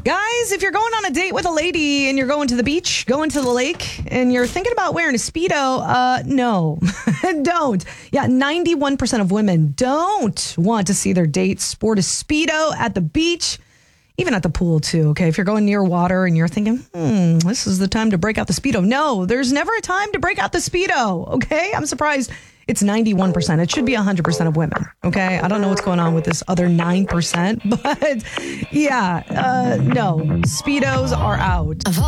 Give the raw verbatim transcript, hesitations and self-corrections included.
Guys, if you're going on a date with a lady and you're going to the beach, going to the lake, and you're thinking about wearing a Speedo, uh, no, don't. Yeah, ninety-one percent of women don't want to see their date sport a Speedo at the beach, even at the pool, too, okay? If you're going near water and you're thinking, hmm, this is the time to break out the Speedo. No, there's never a time to break out the Speedo, okay? I'm surprised. It's ninety-one percent. It should be one hundred percent of women, okay? I don't know what's going on with this other nine percent, but yeah, uh, no, Speedos are out.